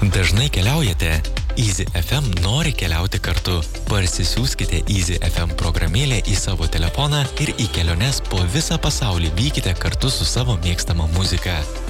Dažnai keliaujate? Easy FM nori keliauti kartu. Parsisiųskite Easy FM programėlę į savo telefoną ir į keliones po visą pasaulį vykite kartu su savo mėgstama muzika.